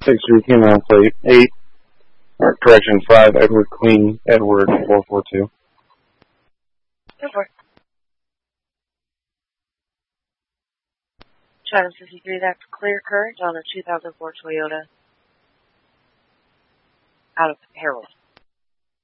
6-3 came on plate 8, or correction, 5, Edward Queen, Edward 442. Go for it. Channel 53, that's Clear Current on a 2004 Toyota out of Harold.